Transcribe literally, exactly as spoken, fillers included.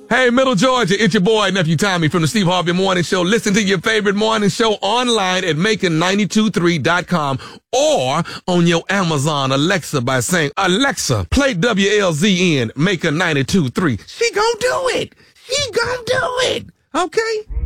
Hey, Middle Georgia, it's your boy, Nephew Tommy from the Steve Harvey Morning Show. Listen to your favorite morning show online at making nine two three dot com or on your Amazon Alexa by saying, Alexa, play W L Z N, Maker ninety-two point three. She gonna do it. She gonna do it. Okay?